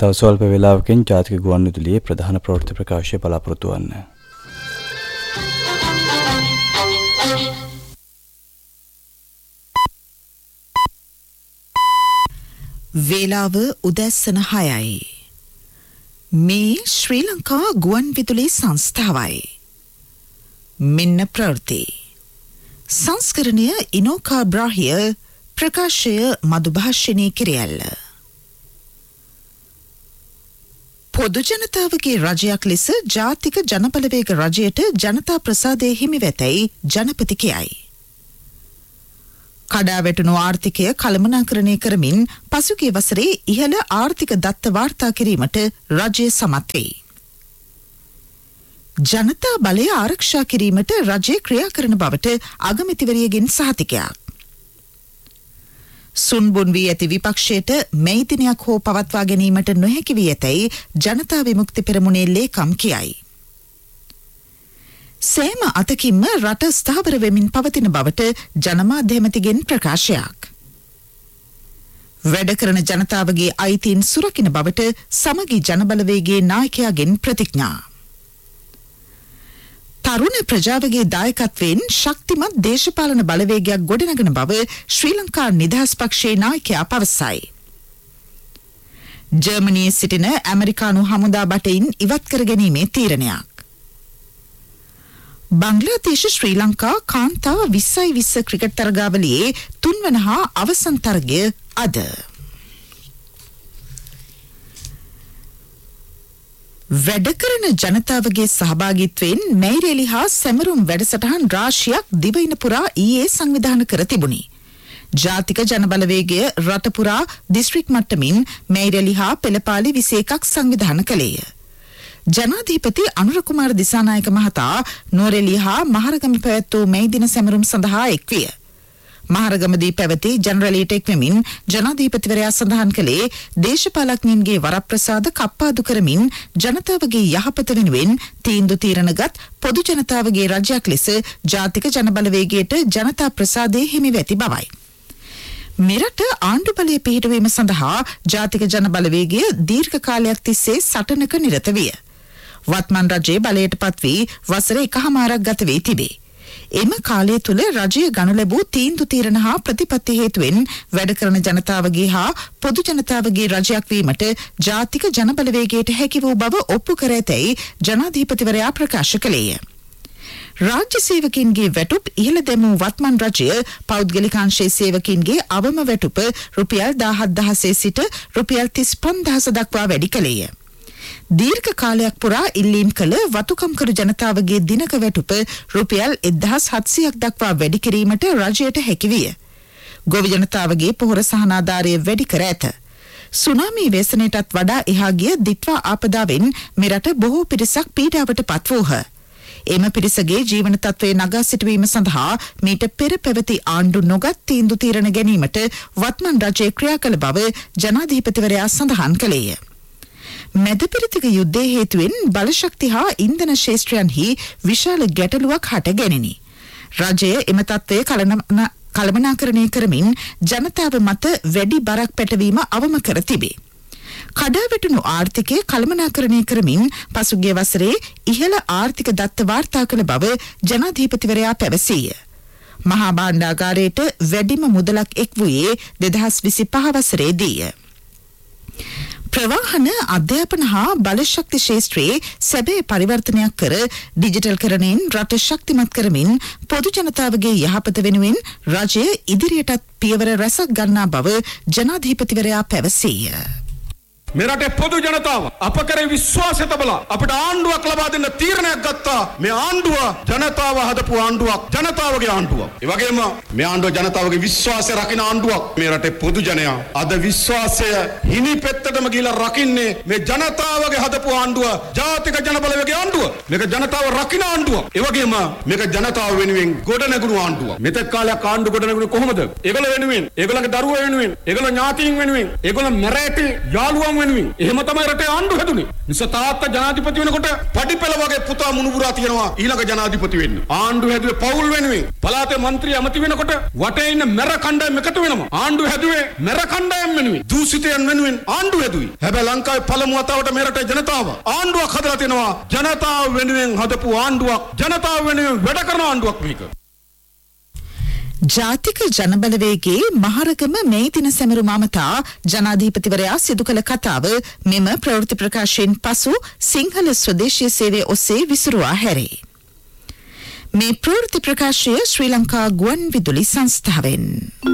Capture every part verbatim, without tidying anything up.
තව ස්වල්ප වේලාවකින් ජාතික ගුවන්විදුලියේ ප්‍රධාන ප්‍රවෘත්ති ප්‍රකාශය බලාපොරොත්තු වන්න. වේලාව උදැස්සන හයයි. මේ ශ්‍රී ලංකා ගුවන්විදුලි සංස්ථාවයි. මෙන්න ප්‍රවෘත්ති. සංස්කරණය ඉනෝකා බ්‍රාහිය, ප්‍රකාශය මధుභාෂිනී කිරියල්ල. පොදු ජනතාවගේ රජයක් ලෙස ජාතික ජනබලවේග රජයට ජනතා ප්‍රසාදය හිමි වෙතැයි ජනපති කියයි. කඩාවැටුණු ආර්ථිකය කළමනාකරණය කරමින් පසුගිය වසරේ ඉහළ ආර්ථික දත්ත වාර්තා කිරීමට රජය සමත් වෙයි. ජනතා බලය ආරක්ෂා කිරීමට රජය ක්‍රියා කරන බවට අගමැතිවරියගෙන් සහතිකයක්. සුන්බුන් වී ඇති විපක්ෂයට මේ දිනයක් හෝ පවත්වා ගැනීමට නොහැකි වී ඇතැයි ජනතා විමුක්ති පෙරමුණේ ලේකම් කියයි. සෑම අතකින්ම රට ස්ථාවර වෙමින් පවතින බවට ජනමාධ්‍ය ඇමතිගෙන් ප්‍රකාශයක්. වැඩ කරන ජනතාවගේ අයිතීන් සුරකින බවට සමගි ජනබලවේගයේ නායකයාගෙන් ප්‍රතිඥා. තරුණ ප්‍රජාවගේ දායකත්වයෙන් ශක්තිමත් දේශපාලන බලවේගයක් ගොඩනගන බව ශ්‍රී ලංකා නිදහස් පක්ෂයේ නායකයා පවසයි. ජර්මනියේ සිටින ඇමරිකානු හමුදා බටයින් ඉවත් කර ගැනීමේ තීරණයක්. බංග්ලාදේශ ශ්‍රී ලංකා කාන්තා විස්සයි විස්ස ක්‍රිකට් තරගාවලියේ තුන්වන හා අවසන් තරගය අද. වැඩ කරන ජනතාවගේ සහභාගීත්වයෙන් මැයිරෙලි හා සැමරුම් වැඩසටහන් රාශියක් දිවයින පුරා ඊයේ සංවිධානය කර තිබුණි. ජාතික ජනබලවේගය රට පුරා දිස්ත්‍රික් මට්ටමින් මැයිරෙලි හා පෙළපාලි විසි එකක් සංවිධානය කළේය. ජනාධිපති අනුර කුමාර දිසානායක මහතා නුවරඑළිය හා මහරගම පැවැත් වූ මේ දින සැමරුම් සඳහා එක්විය. මහරගමදී පැවති ජනරලීට එක්වෙමින් ජනාධිපතිවරයා සඳහන් කළේ දේශපාලඥයින්ගේ වරප්‍රසාද කප්පාදු කරමින් ජනතාවගේ යහපත වෙනුවෙන් තීන්දුව තීරණගත් පොදු ජනතාවගේ රජයක් ලෙස ජාතික ජනබලවේගයට ජනතා ප්‍රසාදය හිමි වෙති බවයි. මෙරට ආණ්ඩු බලය පිහිටුවීම සඳහා ජාතික ජනබලවේගය දීර්ඝ කාලයක් තිස්සේ සටනක නිරත විය. වත්මන් රජයේ බලයට පත් වී වසර එකහමාරක් ගත වී තිබේ. එම කාලය තුළ රජය ගනු ලැබූ තීන්දුව තීරණ හා ප්‍රතිපත්ති හේතුවෙන් වැඩ කරන ජනතාවගේ හා පොදු ජනතාවගේ රජයක් වීමට ජාතික ජනබලවේගයට හැකි වූ බව ඔප්පු කර ඇතැයි ජනාධිපතිවරයා ප්‍රකාශ කළේය. රාජ්‍ය සේවකින්ගේ වැටුප් ඉහළ දැමූ වත්මන් රජය පෞද්ගලිකාංශයේ සේවකින්ගේ අවම වැටුප රුපියල් දාහත් දහසේ සිට රුපියල් තිස් පන්දහස දක්වා වැඩි කළේය. දීර්ඝ කාලයක් පුරා ඉල්ලීම් කළ වතුකම්කරු ජනතාවගේ දිනක වැටුප රුපියල් එක්දහස් හත්සියයක් දක්වා වැඩි කිරීමට රජයට හැකි විය. ගොවි ජනතාවගේ පොහොර සහනාධාරය වැඩි කර ඇත. සුනාමි ව්‍යසනයටත් වඩා එහා ගිය දිත්වා ආපදාවෙන් මෙරට බොහෝ පිරිසක් පීඩාවට පත් වූහ. එම පිරිසගේ ජීවන තත්ත්වය නගා සිටුවීම සඳහා මීට පෙර පැවති ආණ්ඩු නොගත් තීන්දුව තීරණ ගැනීමට වත්මන් රජය ක්‍රියා කළ බව ජනාධිපතිවරයා සඳහන් කළේය. මැදපෙරදිග යුද්ධය හේතුවෙන් බලශක්ති හා ඉන්ධන ශේෂ්ත්‍රයන්හි විශාල ගැටලුවක් හට ගැනිනි. රජය එම තත්ත්වය කළමනාකරණය කරමින් ජනතාව මත වැඩි බරක් පැටවීම අවම කර තිබේ. කඩාවැටුණු ආර්ථිකය කළමනාකරණය කරමින් පසුගිය වසරේ ඉහළ ආර්ථික දත්ත වාර්තා කළ බව ජනාධිපතිවරයා පැවසීය. මහා භාණ්ඩාගාරයට වැඩිම මුදලක් එක් වූයේ දෙදහස් විසිපහ වසරේදීය. ප්‍රවාහන අධ්‍යාපන හා බලශක්ති ශේෂ්ත්‍රයේ සැබෑ පරිවර්තනයක් කර ඩිජිටල් කරණයෙන් රට ශක්තිමත් කරමින් පොදු ජනතාවගේ යහපත වෙනුවෙන් රජය ඉදිරියටත් පියවර රැසක් ගන්නා බව ජනාධිපතිවරයා පැවසීය. මෙරටේ පොදු ජනතාව අප කරේ විශ්වාසය තබලා අපිට ආණ්ඩුවක් ලබා දෙන්න තීරණයක් ගත්තා. මේ ආණ්ඩුව ජනතාව හදපු ආණ්ඩුවක්, ජනතාවගේ ආණ්ඩුවක්. ඒ වගේම මේ ආණ්ඩුව ජනතාවගේ විශ්වාසය රකින්න ආණ්ඩුවක්. මේ රටේ පොදු ජනයා අද විශ්වාසය හිණි පෙත්තටම ගිහිලා රකින්නේ මේ ජනතාවගේ හදපු ආණ්ඩුව, ජාතික ජනබලවේගයේ ආණ්ඩුව. මේක ජනතාව රකින්න ආණ්ඩුවක්. ඒ වගේම මේක ජනතාව වෙනුවෙන් ගොඩ නැගුණු ආණ්ඩුවක්. මෙතෙක් කාලයක් ආණ්ඩුව ගොඩ නැගුණේ කොහොමද? ඒගොල්ලෝ වෙනුවෙන්, ඒගොල්ලන්ගේ දරුවෝ වෙනුවෙන්, ඒගොල්ලෝ ඥාතීන් වෙනුවෙන්, ඒගොල්ලෝ මැරෑටි යාළුවන් වෙනුවෙන් එහෙම තමයි රටේ ආණ්ඩුව හැදුනේ. නිසා තාත්තා ජනාධිපති වෙනකොට පඩිපෙළ වගේ පුතා මුණුබුරා තියනවා ඊළඟ ජනාධිපති වෙන්න. ආණ්ඩුව හැදුවේ පවුල් වෙනුවෙන්. පළාතේ മന്ത്രി ඇමති වෙනකොට වටේ ඉන්න මැර කණ්ඩායම් එකතු වෙනවා. ආණ්ඩුව හැදුවේ මැර කණ්ඩායම් වෙනුවෙන්. දූෂිතයන් වෙනුවෙන් ආණ්ඩුව හැදුවේ. හැබැයි ලංකාවේ පළමු වතාවට මේ රටේ ජනතාව ආණ්ඩුවක් හදලා තිනවා. ජනතාව වෙනුවෙන් හදපු ආණ්ඩුවක්. ජනතාව වෙනුවෙන් වැඩ කරන ආණ්ඩුවක් මේක. ජාතික ජනබලවේගයේ මහරගම මේ දින සැමරුම අමතා ජනාධිපතිවරයා සිදු කළ කතාව මෙම ප්‍රවෘත්ති ප්‍රකාශයෙන් පසු සිංහල ස්වදේශීය සේවය ඔස්සේ විසුරුවා හැරේ. මේ ප්‍රවෘත්ති ප්‍රකාශය ශ්‍රී ලංකා ගුවන් විදුලි සංස්ථාවෙන්.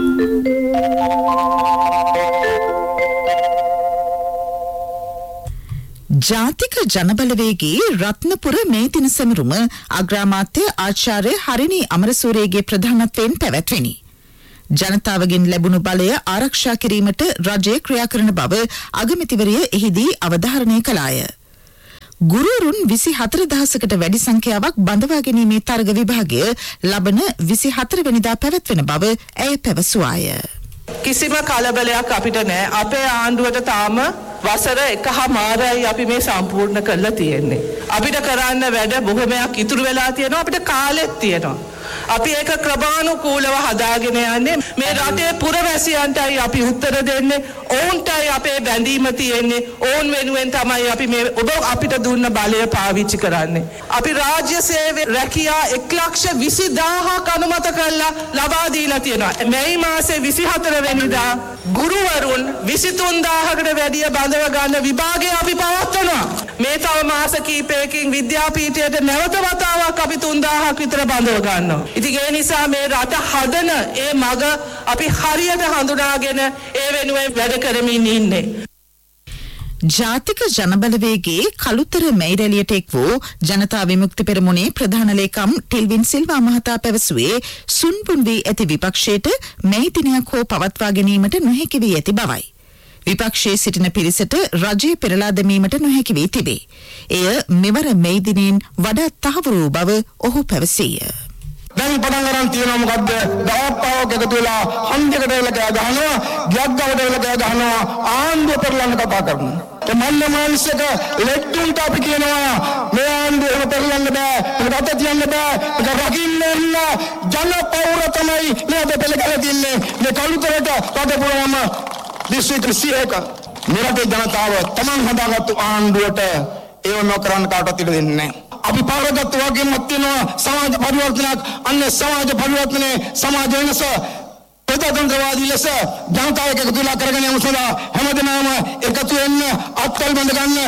ජාතික ජනබලවේගයේ රත්නපුර මේ දින සැමරුම අග්‍රාමාත්‍ය ආචාර්ය හරිනී අමරසූරියගේ ප්‍රධානත්වයෙන් පැවැත්විනි. ජනතාවගෙන් ලැබුණු බලය ආරක්ෂා කිරීමට රජය ක්‍රියා කරන බව අගමැතිවරිය එහිදී අවධාරණය කළාය. ගුරුවරුන් විසි හතර දහසකට වැඩි සංඛ්‍යාවක් බඳවා ගැනීමේ තරග විභාගය ලබන විසි හතර වෙනිදා පැවැත්වෙන බව ඇය පැවසුවාය. කිසිම කලබලයක් අපිට නෑ. අපේ ආණ්ඩුවට තාම වසර එකහමාරයි අපි මේ සම්පූර්ණ කරලා තියෙන්නේ. අපිට කරන්න වැඩ බොහොමයක් ඉතුරු වෙලා තියෙනවා. අපිට කාලෙත් තියෙනවා. අපි ඒක ක්‍රමානුකූලව හදාගෙන යන්නේ. මේ රටේ පුරවැසියන්ටයි අපි උත්තර දෙන්නේ. ඔවුන්ටයි අපේ බැඳීම තියෙන්නේ. ඔවුන් වෙනුවෙන් තමයි අපි මේ ඔබ අපිට දුන්න බලය පාවිච්චි කරන්නේ. අපි රාජ්‍ය සේවය රැකියා එක් ලක්ෂ විසිදාහක් අනුමත කරලා ලබා දීලා තියෙනවා. මේ මාසේ විසි හතර වෙනිදා ගුරුවරුන් විසිතුන් දාහකට වැඩිය බඳව ගන්න විභාගය අපි පවත්වනවා. මේ තව මාස කිහිපයකින් විද්‍යාපීඨයට නැවත වතාවක් අපි තුන් දාහක් විතර බඳව ගන්නවා. ඉතින් ඒ නිසා මේ රට හදන ඒ මග අපි හරියට හඳුනාගෙන ඒ වෙනුවෙන් වැඩ කරමින් ඉන්නේ. ජාතික ජනබලවේගයේ කළුතර මැයිරැලියට එක් වූ ජනතා විමුක්ති පෙරමුණේ ප්‍රධාන ලේකම් ටිල්වින් සිල්වා මහතා පැවසුවේ සුන්බුන් වී ඇති විපක්ෂයට මැයි දිනයක් හෝ පවත්වා ගැනීමට නොහැකි වී ඇති බවයි. විපක්ෂයේ සිටින පිරිසට රජය පෙරලා දැමීමට නොහැකි වී තිබේ. එය මෙවර මැයි දිනෙන් වඩා තහවුරු වූ බව ඔහු පැවසීය. දැන් පටන් ගන්න තියෙනවා මොකද්ද? දවප්පාවක් එකතු වෙලා හන්දියකට වෙලා කෑ ගහනවා, ගියක්ගවට වෙලා කෑ ගහනවා, ආණ්ඩුව පෙරලන්න කතා කරනවා. ඒ මල්ල මානසික ලෙඩ්ඩුන්ට අපි කියනවා මේ ආණ්ඩුව එහෙම පෙරලන්න බෑ, රට තියන්න බෑ, ඒක රකින්න ඉන්න ජන පෞර තමයි මේ අද පෙළගලා තින්නේ. මේ කළුතරට රට පුරාම දිස්ත්‍රික්ක සියයක මේ රටේ ජනතාව තමන් හදාගත්තු ආණ්ඩුවට ඒව නොකරන්න කාටවත් ඉඩ දෙන්නේ නැහැ. අපි පාරගත් වගේමත් තියෙනවා සමාජ පරිවර්තනයක්. අන්න සමාජ පරිවර්තනයේ සමාජ වෙනස ප්‍රජාතන්ත්‍රවාදී ලෙස ජනතාව එකතු වෙලා කරගෙන යමු සඳහා හැමදෙනාම එකතු වෙන්න අත්කල් බඳ ගන්න.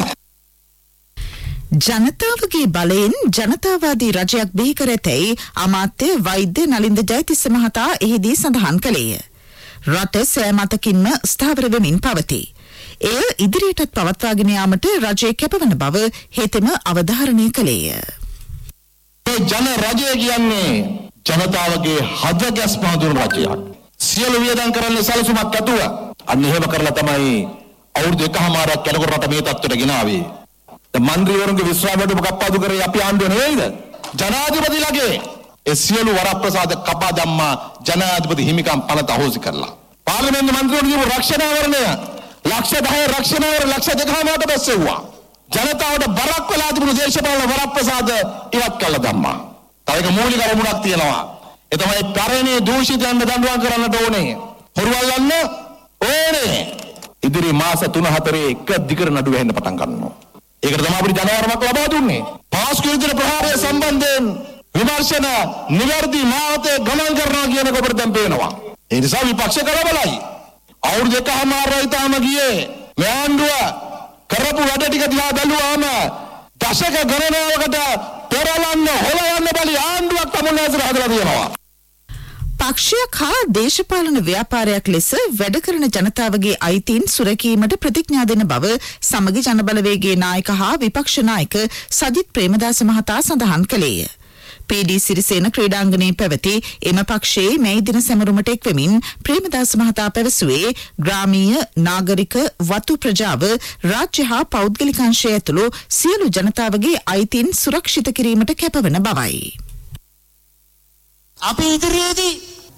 ජනතාවගේ බලයෙන් ජනතාවාදී රජයක් බිහි කර ඇතැයි අමාත්‍ය වෛද්‍ය නලින්ද ජයතිස්ස මහතා එහිදී සඳහන් කළේය. රට සෑමතකින්ම ස්ථාවර වෙමින් පවතී. එය ඉදිරියටත් පවත්වාගෙන යාමට රජය කැපවන බව හෙතෙම අවධාරණය කළේය. ජන රජය කියන්නේ ජනතාවගේ හද ගැස්ම හඳුනන රජයක්. සියලු වියදම් කරන්නේ සැලසුමක් ඇතුව. අන්න එහෙම කරලා තමයි අවුරුදු එකහමාරක් යනකොට රට මේ තත්ත්වයට ගෙනාවේ. ද මන්ත්‍රීවරුන්ගේ විශ්වාසවලට කප්පාදු කරේ අපි ආණ්ඩුව නෙවෙයිද? ජනාධිපතිලගේ ඒ සියලු වරප්‍රසාද කපා දැම්මා ජනාධිපති හිමිකම් පනත අහෝසි කරලා. පාර්ලිමේන්තු මන්ත්‍රීවරු දීපු රක්ෂණාවරණය ලක්ෂ දහය රක්ෂණාවර ලක්ෂ දෙකමාරට බැස්සෙව්වා. ජනතාවට බරක් වෙලා තිබුණු දේශපාලන වරප්‍රසාද ඉවත් කළා දැම්මා. තව එක මූලික අරමුණක් තියෙනවා. ඒ තමයි පරණේ දූෂිතයන් දඬුවම් කරන්නට ඕනේ. හොරුවල්ලන්න ඕනේ. ඉදිරි මාස තුන හතරේ එක දිගට නඩු වෙන්න පටන් ගන්නවා. ඒකට තමයි අපිට ජනවරමක් ලබා දුන්නේ. පාස්කු විතර ප්‍රහාරය සම්බන්ධයෙන් විමර්ශන නිවැරදි මාවතේ ගමන් කරනවා කියන එක අපිට දැන් පේනවා. ඒ නිසා විපක්ෂ කලබලයි. අවුරුදු එකමාරයි තාම ගියේ. මේ ආණ්ඩුව කරපු වැඩ ටික දිහා බැලුවාම දශක ගණනාවකට පෙරලන්න හොලවන්න බැරි ආණ්ඩුවක් තමුන් ඇසුර හදලා තියෙනවා. පක්ෂයක් හා දේශපාලන ව්‍යාපාරයක් ලෙස වැඩ කරන ජනතාවගේ අයිතීන් සුරැකීමට ප්‍රතිඥා දෙන බව සමගි ජනබලවේගයේ නායක හා විපක්ෂ නායක සජිත් ප්‍රේමදාස මහතා සඳහන් කළේය. පී.ඩී. සිරිසේන ක්‍රීඩාංගණයේ පැවති එම පක්ෂයේ මැයි දින සැමරුමට එක්වෙමින් ප්‍රේමදාස මහතා පැවසුවේ ග්‍රාමීය නාගරික වතු ප්‍රජාව රාජ්‍ය හා පෞද්ගලික අංශය ඇතුළු සියලු ජනතාවගේ අයිතීන් සුරක්ෂිත කිරීමට කැපවන බවයි. අපි ඉදිරියේදී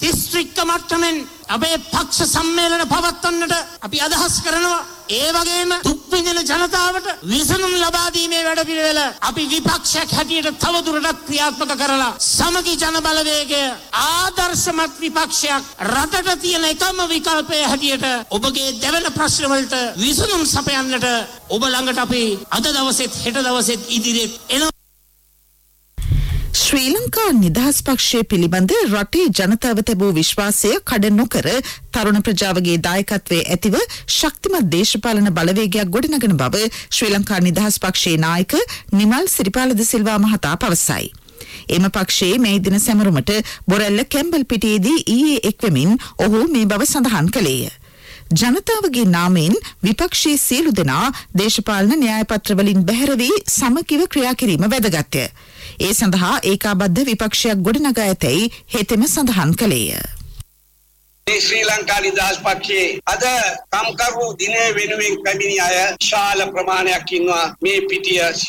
දිස්ත්‍රික්ක මට්ටමින් අපේ පක්ෂ සම්මේලන පවත්වන්නට අපි අදහස් කරනවා. ඒ වගේම දුක් විඳින ජනතාවට විසඳුම් ලබා දීමේ වැඩපිළිවෙල අපි විපක්ෂයක් හැටියට තවදුරටත් ක්‍රියාත්මක කරලා සමගි ජන බලවේගය ආදර්ශමත් විපක්ෂයක් රටට තියෙන එකම විකල්පය හැටියට ඔබගේ දෙවන ප්‍රශ්න වලට විසඳුම් සපයන්නට ඔබ ළඟට අපි අද දවසෙත් හෙට දවසෙත් ඉදිරියට එන ශ්‍රී ලංකා නිදහස් පක්ෂය පිළිබඳ රටේ ජනතාව තිබූ විශ්වාසය කඩ නොකර තරුණ ප්‍රජාවගේ දායකත්වයේ ඇතිව ශක්තිමත් දේශපාලන බලවේගයක් ගොඩනගන බව ශ්‍රී ලංකා නිදහස් පක්ෂයේ නායක නිමල් සිරිපාල ද සිල්වා මහතා පවසයි. එම පක්ෂයේ මේ දින සැමරුමට බොරැල්ල කැම්බල් පිටියේදී ඊයේ එක්වෙමින් ඔහු මේ බව සඳහන් කළේය. ජනතාවගේ නාමයෙන් විපක්ෂයේ සියලු දෙනා දේශපාලන න්‍යායපත්‍රවලින් බැහැර වී සමගිව ක්‍රියා කිරීම වැදගත්ය. ඒ සඳහා ඒකාබද්ධ විපක්ෂයක් ගොඩනගා ඇතැයි හෙතෙම සඳහන් කළේය. ශ්‍රී ලංකා නිදහස් පක්ෂයේ අද කම්කරු දිනය වෙනුවෙන් පැමිණි අය විශාල ප්‍රමාණයක් ඉන්නවා මේ පිටිය